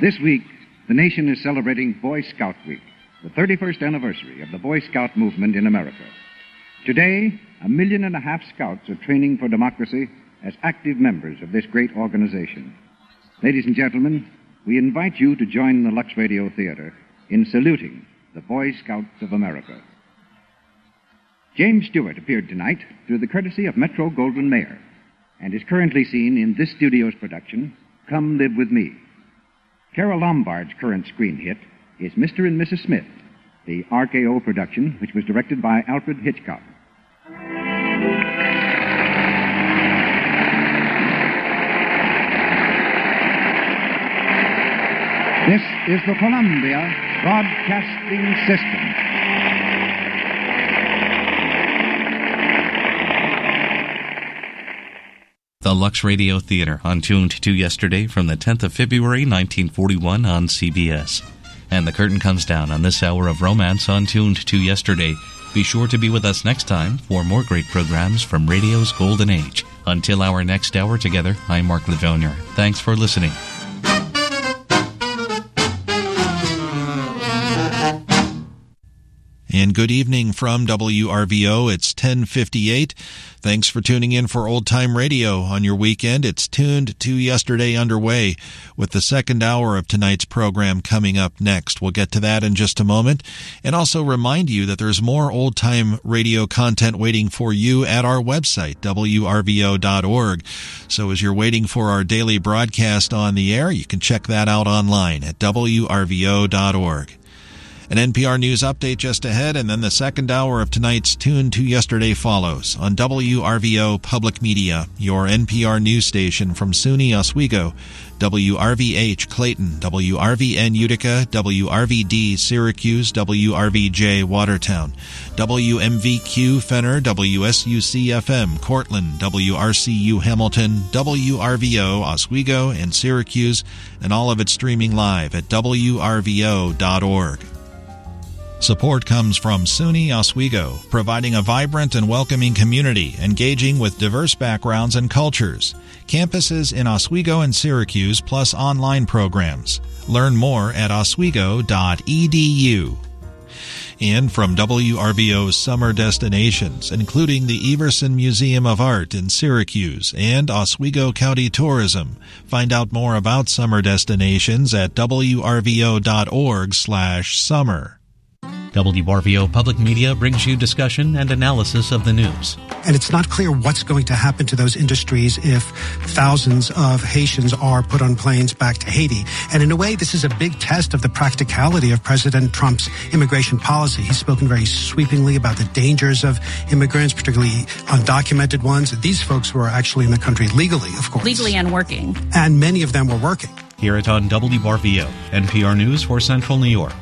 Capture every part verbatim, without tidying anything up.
This week, the nation is celebrating Boy Scout Week, the thirty-first anniversary of the Boy Scout movement in America. Today, a million and a half scouts are training for democracy as active members of this great organization. Ladies and gentlemen, we invite you to join the Lux Radio Theater in saluting the Boy Scouts of America. James Stewart appeared tonight through the courtesy of Metro-Goldwyn-Mayer and is currently seen in this studio's production, Come Live With Me. Carol Lombard's current screen hit is Mister and Missus Smith, the R K O production, which was directed by Alfred Hitchcock. This is the Columbia Broadcasting System. The Lux Radio Theater on Tuned to Yesterday from the tenth of February, nineteen forty-one on C B S. And the curtain comes down on this hour of romance on Tuned to Yesterday. Be sure to be with us next time for more great programs from radio's golden age. Until our next hour together, I'm Mark Livonia. Thanks for listening. And good evening from W R V O. It's ten fifty-eight. Thanks for tuning in for Old Time Radio on your weekend. It's Tuned to Yesterday underway with the second hour of tonight's program coming up next. We'll get to that in just a moment. And also remind you that there's more Old Time Radio content waiting for you at our website, W R V O dot org. So as you're waiting for our daily broadcast on the air, you can check that out online at W R V O dot org. An N P R News update just ahead, and then the second hour of tonight's Tuned to Yesterday follows on W R V O Public Media, your N P R news station from SUNY Oswego, W R V H Clayton, W R V N Utica, W R V D Syracuse, W R V J Watertown, W M V Q Fenner, W S U C F M Cortland, W R C U Hamilton, W R V O Oswego and Syracuse, and all of it streaming live at W R V O dot org. Support comes from SUNY Oswego, providing a vibrant and welcoming community, engaging with diverse backgrounds and cultures. Campuses in Oswego and Syracuse, plus online programs. Learn more at oswego dot e d u. And from W R V O's summer destinations, including the Everson Museum of Art in Syracuse and Oswego County Tourism. Find out more about summer destinations at W R V O dot org slash summer. W R V O Public Media brings you discussion and analysis of the news. And it's not clear what's going to happen to those industries if thousands of Haitians are put on planes back to Haiti. And in a way, this is a big test of the practicality of President Trump's immigration policy. He's spoken very sweepingly about the dangers of immigrants, particularly undocumented ones. These folks were actually in the country legally, of course. Legally and working. And many of them were working. Hear it on W R V O, N P R News for Central New York.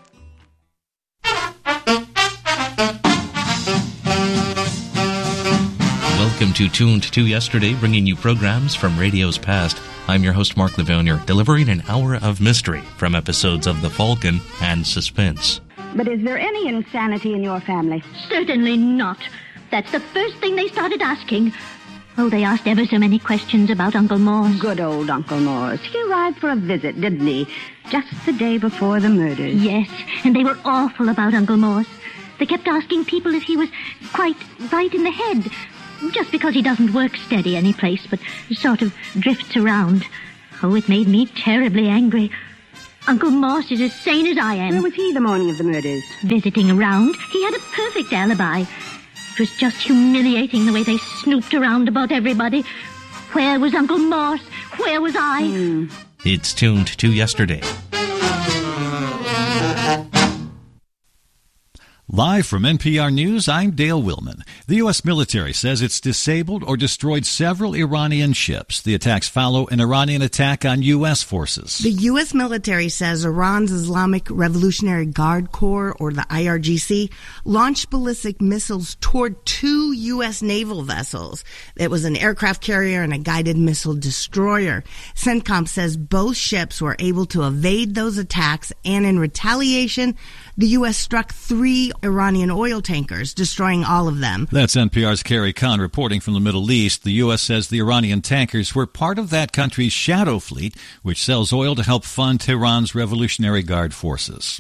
Welcome to Tuned to Yesterday, bringing you programs from radio's past. I'm your host, Mark Livonia, delivering an hour of mystery from episodes of The Falcon and Suspense. But is there any insanity in your family? Certainly not. That's the first thing they started asking. Oh, they asked ever so many questions about Uncle Morse. Good old Uncle Morse. He arrived for a visit, didn't he? Just the day before the murders. Yes, and they were awful about Uncle Morse. They kept asking people if he was quite right in the head. Just because he doesn't work steady any place, but sort of drifts around. Oh, it made me terribly angry. Uncle Morse is as sane as I am. Where was he the morning of the murders? Visiting around. He had a perfect alibi. It was just humiliating the way they snooped around about everybody. Where was Uncle Morse? Where was I? Mm. It's Tuned to Yesterday. Live from N P R News, I'm Dale Willman. The U S military says it's disabled or destroyed several Iranian ships. The attacks follow an Iranian attack on U S forces. The U S military says Iran's Islamic Revolutionary Guard Corps, or the I R G C, launched ballistic missiles toward two U S naval vessels. It was an aircraft carrier and a guided missile destroyer. CENTCOM says both ships were able to evade those attacks, and in retaliation, the U S struck three Iranian oil tankers, destroying all of them. That's N P R's Carrie Kahn reporting from the Middle East. The U S says the Iranian tankers were part of that country's shadow fleet, which sells oil to help fund Tehran's Revolutionary Guard forces.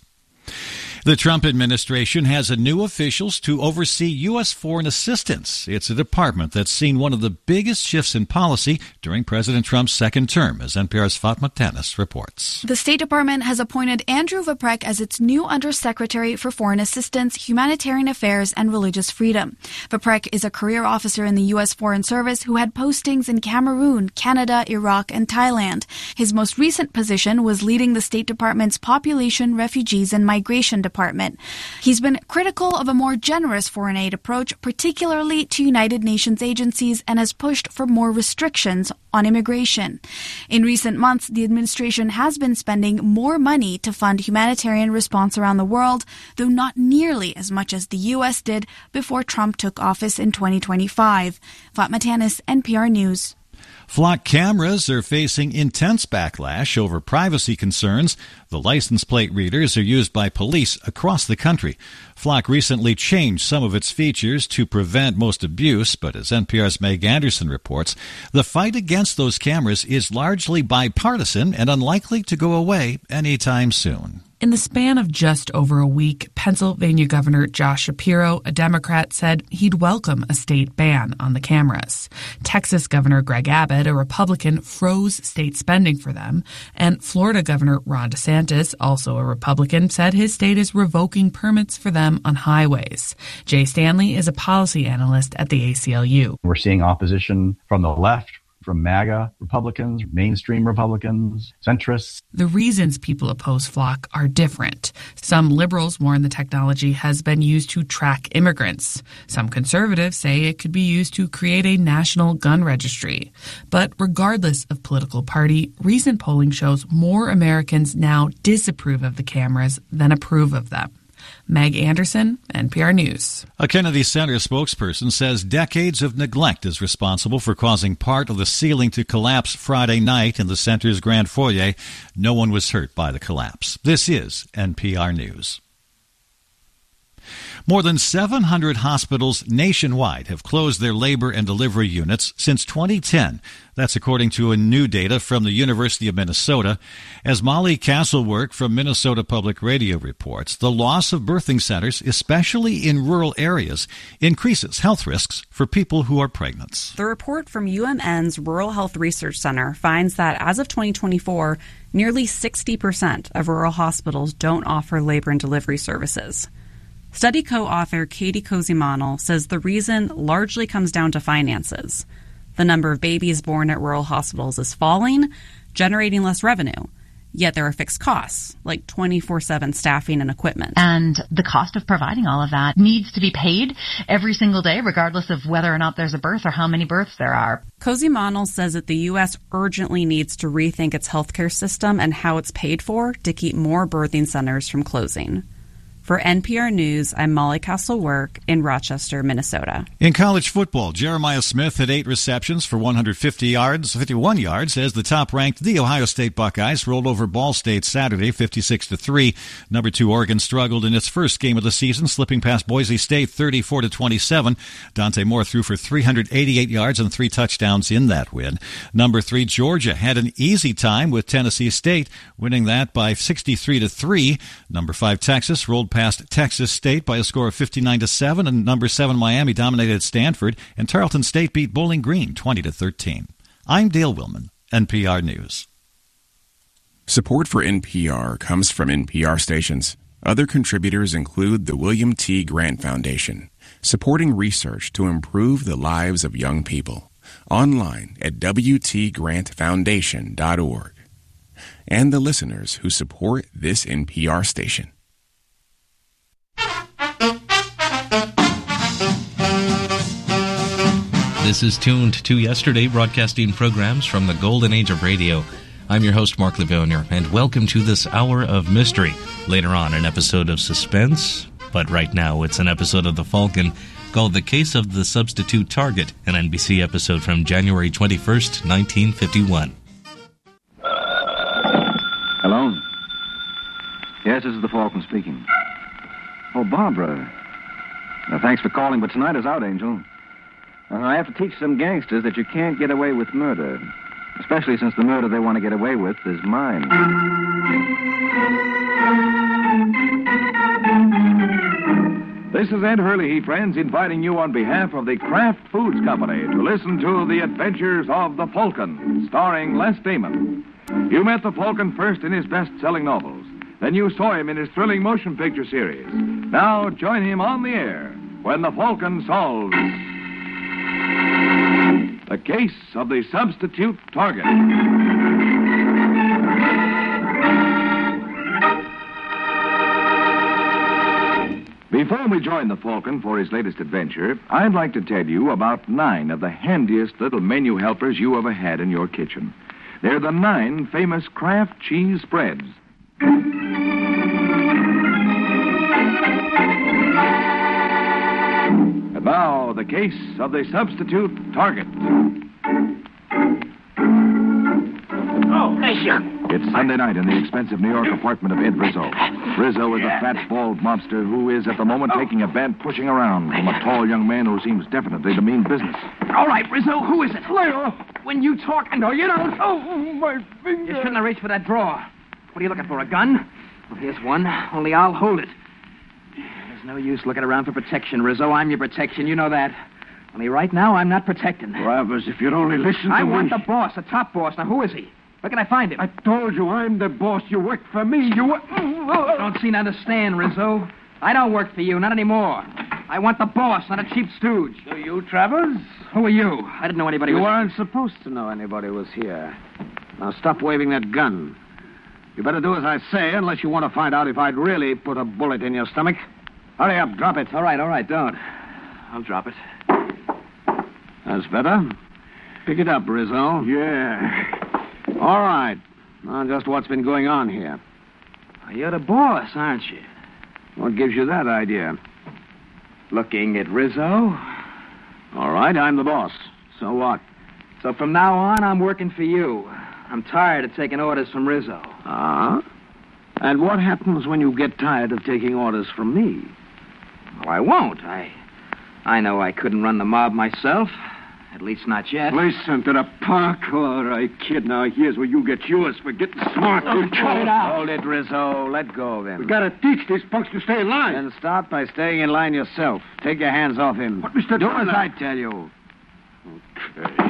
The Trump administration has a new officials to oversee U S foreign assistance. It's a department that's seen one of the biggest shifts in policy during President Trump's second term, as N P R's Fatma Tanis reports. The State Department has appointed Andrew Vaprek as its new Undersecretary for Foreign Assistance, Humanitarian Affairs, and Religious Freedom. Vaprek is a career officer in the U S Foreign Service who had postings in Cameroon, Canada, Iraq, and Thailand. His most recent position was leading the State Department's Population, Refugees, and Migration Department. He's been critical of a more generous foreign aid approach, particularly to United Nations agencies, and has pushed for more restrictions on immigration. In recent months, the administration has been spending more money to fund humanitarian response around the world, though not nearly as much as the U S did before Trump took office in twenty twenty-five. Fatma Tanis, N P R News. Flock cameras are facing intense backlash over privacy concerns. The license plate readers are used by police across the country. Flock recently changed some of its features to prevent most abuse, but as N P R's Meg Anderson reports, the fight against those cameras is largely bipartisan and unlikely to go away anytime soon. In the span of just over a week, Pennsylvania Governor Josh Shapiro, a Democrat, said he'd welcome a state ban on the cameras. Texas Governor Greg Abbott, a Republican, froze state spending for them. And Florida Governor Ron DeSantis, also a Republican, said his state is revoking permits for them on highways. Jay Stanley is a policy analyst at the A C L U. We're seeing opposition from the left, from MAGA Republicans, mainstream Republicans, centrists. The reasons people oppose Flock are different. Some liberals warn the technology has been used to track immigrants. Some conservatives say it could be used to create a national gun registry. But regardless of political party, recent polling shows more Americans now disapprove of the cameras than approve of them. Meg Anderson, N P R News. A Kennedy Center spokesperson says decades of neglect is responsible for causing part of the ceiling to collapse Friday night in the center's grand foyer. No one was hurt by the collapse. This is N P R News. More than seven hundred hospitals nationwide have closed their labor and delivery units since twenty ten. That's according to a new data from the University of Minnesota. As Molly Castlework from Minnesota Public Radio reports, the loss of birthing centers, especially in rural areas, increases health risks for people who are pregnant. The report from U M N's Rural Health Research Center finds that as of twenty twenty-four, nearly sixty percent of rural hospitals don't offer labor and delivery services. Study co-author Katie Kozimanel says the reason largely comes down to finances. The number of babies born at rural hospitals is falling, generating less revenue. Yet there are fixed costs, like twenty-four seven staffing and equipment. And the cost of providing all of that needs to be paid every single day, regardless of whether or not there's a birth or how many births there are. Kozimanel says that the U S urgently needs to rethink its healthcare system and how it's paid for to keep more birthing centers from closing. For N P R News, I'm Molly Castlework in Rochester, Minnesota. In college football, Jeremiah Smith had eight receptions for one hundred fifty yards, fifty-one yards, as the top-ranked The Ohio State Buckeyes rolled over Ball State Saturday, fifty-six to three. Number two Oregon struggled in its first game of the season, slipping past Boise State thirty-four to twenty-seven. Dante Moore threw for three hundred eighty-eight yards and three touchdowns in that win. Number three Georgia had an easy time with Tennessee State, winning that by sixty-three to three. Number five Texas rolled past Texas State by a score of fifty-nine to seven, and number seven Miami dominated Stanford, and Tarleton State beat Bowling Green twenty to thirteen. I'm Dale Willman, N P R News. Support for N P R comes from N P R stations. Other contributors include the William T. Grant Foundation, supporting research to improve the lives of young people. Online at w t grant foundation dot org. And the listeners who support this N P R station. This is Tuned to Yesterday, broadcasting programs from the golden age of radio. I'm your host, Mark Livonia, and welcome to this hour of mystery. Later on, an episode of suspense, but right now it's an episode of The Falcon called The Case of the Substitute Target, an N B C episode from January twenty-first, nineteen fifty-one. Hello? Yes, this is The Falcon speaking. Oh, Barbara. Now, thanks for calling, but tonight is out, Angel. Uh, I have to teach some gangsters that you can't get away with murder. Especially since the murder they want to get away with is mine. This is Ed Hurley, friends, inviting you on behalf of the Kraft Foods Company to listen to The Adventures of the Falcon, starring Les Damon. You met the Falcon first in his best-selling novels. Then you saw him in his thrilling motion picture series. Now join him on the air when the Falcon solves the case of the substitute target. Before we join the Falcon for his latest adventure, I'd like to tell you about nine of the handiest little menu helpers you ever had in your kitchen. They're the nine famous Kraft cheese spreads. And now, the case of the substitute target. Oh, thank you. It's Sunday night in the expensive New York apartment of Ed Rizzo. Rizzo is a fat, bald mobster who is, at the moment, taking a bad pushing around from a tall young man who seems definitely to mean business. All right, Rizzo, who is it? Leo! When you talk, I know you don't. Oh, my finger! You shouldn't have reached for that drawer. What are you looking for, a gun? Well, here's one, only I'll hold it. There's no use looking around for protection, Rizzo. I'm your protection, you know that. Only right now, I'm not protecting. Travers, if you'd only listen to I me... I want the boss, the top boss. Now, who is he? Where can I find him? I told you, I'm the boss. You work for me. You work... You don't seem to understand, Rizzo. I don't work for you, not anymore. I want the boss, not a cheap stooge. Do you, Travers? Who are you? I didn't know anybody you was... You weren't supposed to know anybody was here. Now, stop waving that gun. You better do as I say, unless you want to find out if I'd really put a bullet in your stomach. Hurry up, drop it. All right, all right, don't. I'll drop it. That's better. Pick it up, Rizzo. Yeah. All right. Now, just what's been going on here? You're the boss, aren't you? What gives you that idea? Looking at Rizzo. All right, I'm the boss. So what? So from now on, I'm working for you. I'm tired of taking orders from Rizzo. Ah? And what happens when you get tired of taking orders from me? Well, I won't. I I know I couldn't run the mob myself. At least not yet. Listen to the punk. All right, kid. Now, here's where you get yours for getting smart. Oh, cut it out. Hold it, Rizzo. Let go of him. We gotta teach these punks to stay in line. Then start by staying in line yourself. Take your hands off him. But, Mister Do Turner... as I tell you. Okay.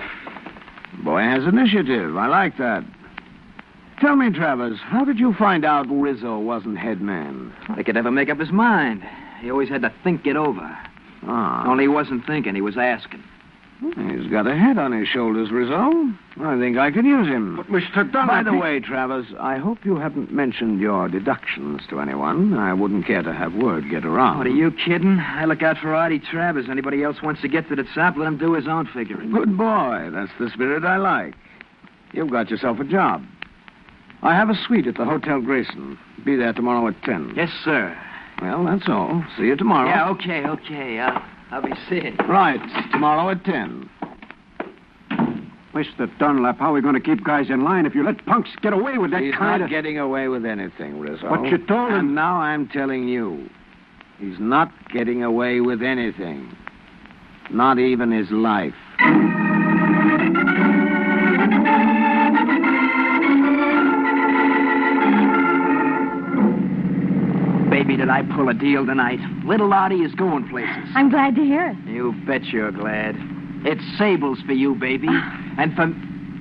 Boy has initiative. I like that. Tell me, Travers, how did you find out Rizzo wasn't head man? He could never make up his mind. He always had to think it over. Ah. Only he wasn't thinking, he was asking. He's got a head on his shoulders, Rizzo. I think I could use him. But, Mister Dunlap... By the way, Travers, I hope you haven't mentioned your deductions to anyone. I wouldn't care to have word get around. What, are you kidding? I look out for Artie Travers. Anybody else wants to get to the top, let him do his own figuring. Good boy. That's the spirit I like. You've got yourself a job. I have a suite at the Hotel Grayson. Be there tomorrow at ten. Yes, sir. Well, that's all. See you tomorrow. Yeah, okay, okay. I'll, I'll be seeing you. Right. Tomorrow at ten. Mister Dunlap, how are we going to keep guys in line if you let punks get away with that He's kind not of... getting away with anything, Rizzo. But you told him... And now I'm telling you. He's not getting away with anything. Not even his life. Baby, did I pull a deal tonight? Little Artie is going places. I'm glad to hear it. You bet you're glad. It's Sable's for you, baby. And for...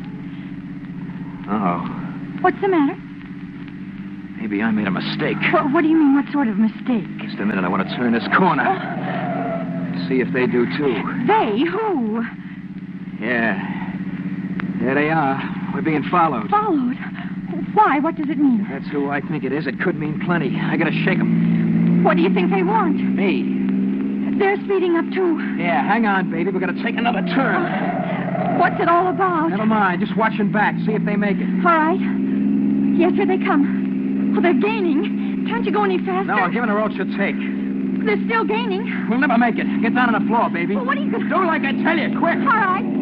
Uh-oh. What's the matter? Maybe I made a mistake. What, what do you mean, what sort of mistake? Just a minute, I want to turn this corner. See if they do, too. They? Who? Yeah. There they are. We're being followed. Followed? Why? What does it mean? That's who I think it is. It could mean plenty. I gotta shake them. What do you think they want? Me. They're speeding up, too. Yeah, hang on, baby. We're gonna take another turn. What's it all about? Never mind. Just watching back. See if they make it. All right. Yes, here they come. Oh, they're gaining. Can't you go any faster? No, I'm giving her all she'll take. They're still gaining. We'll never make it. Get down on the floor, baby. Well, what are you going to... Do like I tell you, quick. All right.